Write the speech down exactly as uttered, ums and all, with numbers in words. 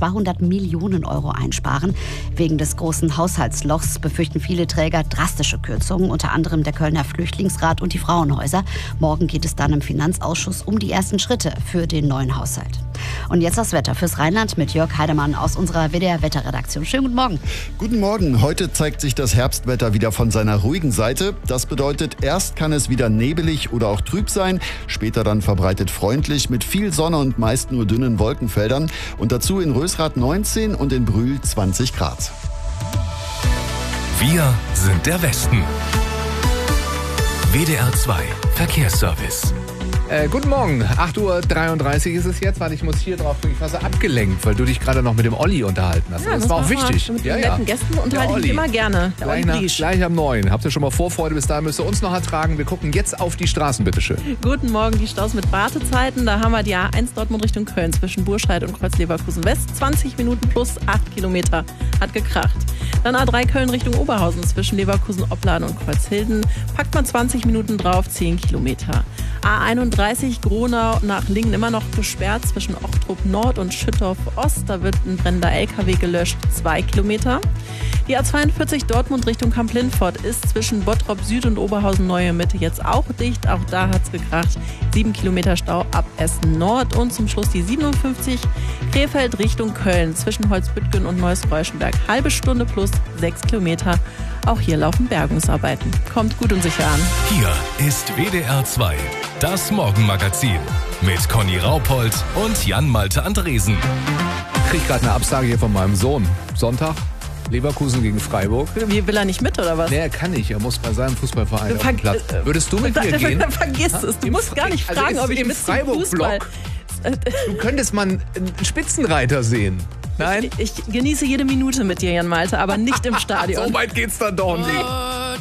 zweihundert Millionen Euro einsparen. Wegen des großen Haushaltslochs befürchten viele Träger drastische Kürzungen, unter anderem der Kölner Flüchtlingsrat und die Frauenhäuser. Morgen geht es dann im Finanzausschuss um die ersten Schritte für den neuen Haushalt. Und jetzt das Wetter fürs Rheinland mit Jörg Heidemann aus unserer W D R-Wetterredaktion. Schönen guten Morgen. Guten Morgen. Heute zeigt sich das Herbstwetter wieder von seiner ruhigen Seite. Das bedeutet, erst kann es wieder nebelig oder auch trüb sein, später dann verbreitet freundlich mit viel Sonne und meist nur dünnen Wolkenfeldern. Und dazu in Rösrath neunzehn und in Brühl zwanzig Grad. Wir sind der Westen. W D R zwei Verkehrsservice. Äh, guten Morgen, acht Uhr dreiunddreißig ist es jetzt, weil ich muss hier drauf drücken. Ich war so abgelenkt, weil du dich gerade noch mit dem Olli unterhalten hast. Ja, das war auch wichtig. Mit ja, den ja. netten Gästen unterhalte ich mich immer gerne. Der Gleich, Olli nach, Briesch. gleich am neun. Habt ihr schon mal Vorfreude? Bis dahin müsst ihr uns noch ertragen. Wir gucken jetzt auf die Straßen, bitteschön. Guten Morgen, die Staus mit Wartezeiten. Da haben wir die A eins Dortmund Richtung Köln zwischen Burscheid und Kreuz-Leverkusen West. zwanzig Minuten plus acht Kilometer. Hat gekracht. Dann A drei Köln Richtung Oberhausen zwischen Leverkusen, Opladen und Kreuzhilden. Packt man zwanzig Minuten drauf, zehn Kilometer. A einunddreißig Gronau nach Lingen immer noch gesperrt zwischen Ochtrup Nord und Schüttorf Ost. Da wird ein brennender L K W gelöscht, zwei Kilometer. Die A zweiundvierzig Dortmund Richtung Kamp-Lindfort ist zwischen Bottrop Süd und Oberhausen Neue Mitte jetzt auch dicht. Auch da hat's gekracht. Sieben Kilometer Stau ab Essen Nord. Und zum Schluss die siebenundfünfzig Krefeld Richtung Köln zwischen Holzbüttgen und Neuss-Reuschenberg. Halbe Stunde plus sechs Kilometer. Auch hier laufen Bergungsarbeiten. Kommt gut und sicher an. Hier ist W D R zwei, das Morgenmagazin mit Conny Raupold und Jan-Malte Andresen. Ich krieg gerade eine Absage hier von meinem Sohn. Sonntag, Leverkusen gegen Freiburg. Wie, will er nicht mit oder was? Nee, er kann nicht. Er muss bei seinem Fußballverein auf Ver- den Platz. Würdest du mit Ver- mir gehen? Vergiss es. Du Im musst gar nicht also fragen, ist ob ich im mit zum Fußball... Freiburg-Block. Du könntest mal einen Spitzenreiter sehen. Nein? Ich, ich genieße jede Minute mit dir, Jan Malte, aber nicht im Stadion. So weit geht's dann doch nicht.